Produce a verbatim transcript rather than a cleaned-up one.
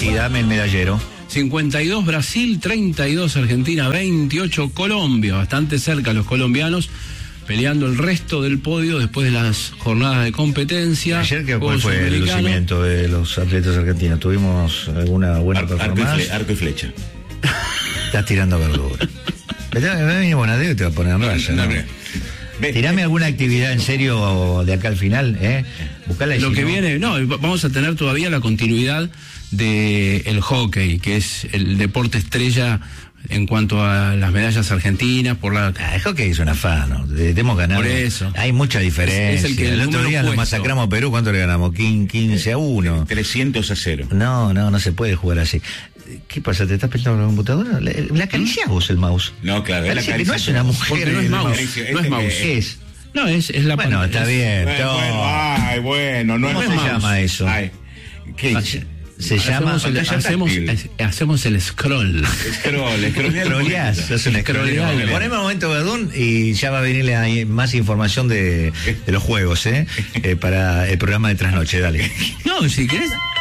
Y dame el medallero. cincuenta y dos Brasil, treinta y dos Argentina, veintiocho Colombia. Bastante cerca los colombianos, peleando el resto del podio después de las jornadas de competencia. Ayer, ¿qué, ¿cuál fue el lucimiento de los atletas argentinos? ¿Tuvimos alguna buena Ar performance? Arco y, fle arco y flecha. Estás tirando verdura. Me viene Bonadeo y te va a poner en raya, ¿no? Tirame alguna actividad en serio de acá al final, ¿eh? Buscala. Lo si que no... viene, no, vamos a tener todavía la continuidad del hockey, que es el deporte estrella en cuanto a las medallas argentinas. Por la ah, el hockey es un afano, hemos ganado. Por eso. Hay mucha diferencia. Es, es el, que el, el otro día nos masacramos a Perú, ¿cuánto le ganamos? quince a uno. trescientos a cero. No, no, no se puede jugar así. ¿Qué pasa? ¿Te estás pintando la computadora? ¿La, la acariciás vos el mouse? No, claro. Es la caricia, no es una mujer. No es mouse. No es mouse. Es. No, es, es la Bueno, está bien. Bueno, bueno, ay, bueno. No, ¿Cómo no se es llama mouse. eso? Ay, ¿qué? Se, se llama... El, hacemos, hacemos el scroll. Scroll, scrolleás. Poneme un momento, Verdún, y ya va a venirle ahí más información de, de los juegos, ¿eh? eh para el programa de trasnoche, dale. No, si querés...